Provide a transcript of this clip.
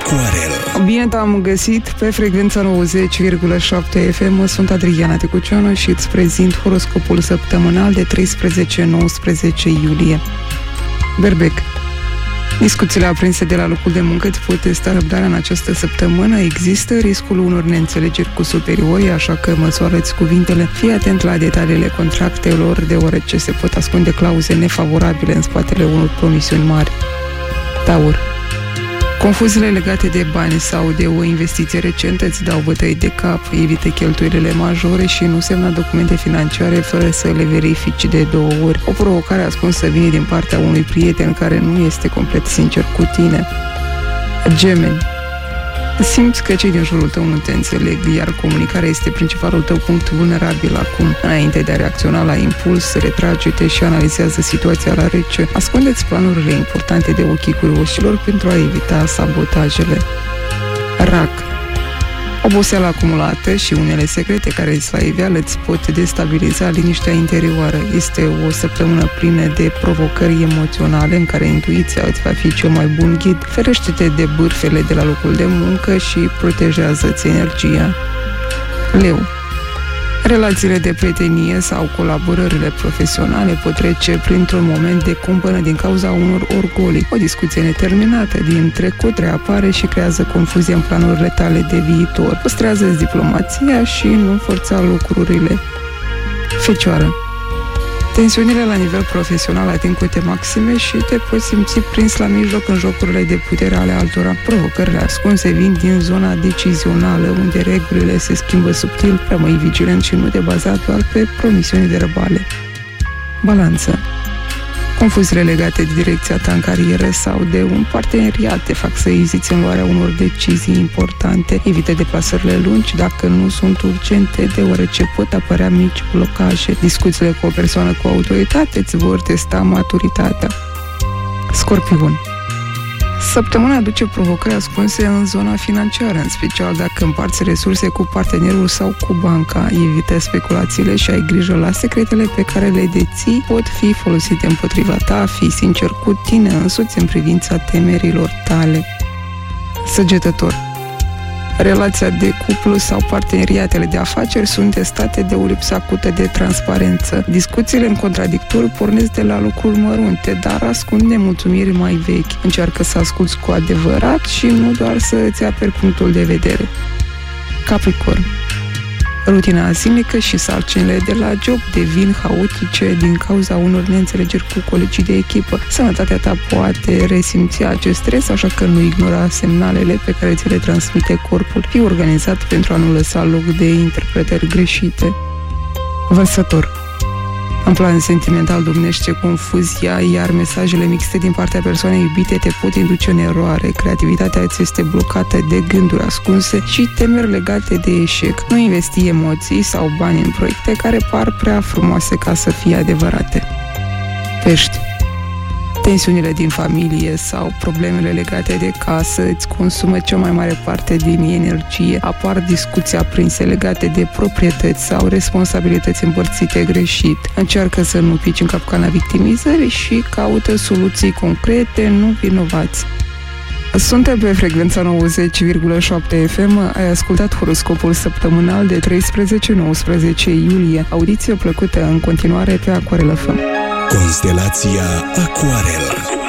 Aquarel. Bine te-am găsit pe frecvența 90,7 FM. Sunt Adriana Tecuceanu și îți prezint horoscopul săptămânal de 13-19 iulie. Berbec. Discuțiile aprinse de la locul de muncă îți pot testa răbdarea în această săptămână. Există riscul unor neînțelegeri cu superiorii, așa că măsoară-ți cuvintele. Fii atent la detaliile contractelor, deoarece se pot ascunde clauze nefavorabile în spatele unor promisiuni mari. Taur. Confuziile legate de bani sau de o investiție recentă îți dau bătăi de cap. Evită cheltuielile majore și nu semna documente financiare fără să le verifici de 2 ori. O provocare ascunsă vine din partea unui prieten care nu este complet sincer cu tine. Gemeni. Simți că cei din jurul tău nu te înțeleg, iar comunicarea este principalul tău punct vulnerabil acum. Înainte de a reacționa la impuls, retrage-te și analizează situația la rece. Ascunde-ți planurile importante de ochii curioșilor pentru a evita sabotajele. Rac. Oboseala acumulată și unele secrete care îți la iveală îți pot destabiliza liniștea interioară. Este o săptămână plină de provocări emoționale în care intuiția îți va fi cel mai bun ghid. Ferește-te de bârfele de la locul de muncă și protejează-ți energia. Leu. Relațiile de prietenie sau colaborările profesionale pot trece printr-un moment de cumpănă din cauza unor orgolii. O discuție neterminată din trecut reapare și creează confuzie în planurile tale de viitor. Păstrează-ți diplomația și nu forța lucrurile. Fecioară. Tensiunile la nivel profesional ating cote maxime și te poți simți prins la mijloc în jocurile de putere ale altora. Provocările ascunse vin din zona decizională, unde regulile se schimbă subtil. Rămâi vigilent și nu te baza doar pe promisiuni verbale. Balanță. Confuziile legate de direcția ta în carieră sau de un parteneriat te fac să eziți în luarea unor decizii importante. Evită deplasările lungi dacă nu sunt urgente, deoarece pot apărea mici blocaje. Discuțiile cu o persoană cu autoritate îți vor testa maturitatea. Scorpion. Săptămâna aduce provocări ascunse în zona financiară, în special dacă împarți resurse cu partenerul sau cu banca. Evită speculațiile și ai grijă la secretele pe care le deții, pot fi folosite împotriva ta. Fii sincer cu tine însuți în privința temerilor tale. Săgetător. Relația de cuplu sau parteneriatele de afaceri sunt testate de o lipsă acută de transparență. Discuțiile în contradictoriu pornesc de la lucruri mărunte, dar ascund nemulțumiri mai vechi. Încearcă să asculți cu adevărat și nu doar să îți aperi punctul de vedere. Capricorn. Rutina zilnică și sarcinile de la job devin haotice din cauza unor neînțelegeri cu colegii de echipă. Sănătatea ta poate resimți acest stres, așa că nu ignora semnalele pe care ți le transmite corpul. Fii organizat pentru a nu lăsa loc de interpretări greșite. Vărsător. În plan sentimental domnește confuzia, iar mesajele mixte din partea persoanei iubite te pot induce în eroare. Creativitatea ți este blocată de gânduri ascunse și temeri legate de eșec. Nu investi emoții sau bani în proiecte care par prea frumoase ca să fie adevărate. Pești. Tensiunile din familie sau problemele legate de casă îți consumă cea mai mare parte din energie. Apar discuții aprinse legate de proprietăți sau responsabilități împărțite greșit. Încearcă să nu pici în capcana victimizării și caută soluții concrete, nu vinovați. Suntem pe frecvența 90,7 FM. Ai ascultat horoscopul săptămânal de 13-19 iulie. Audiție plăcută în continuare pe Aquarel FM. Constelația Aquarel.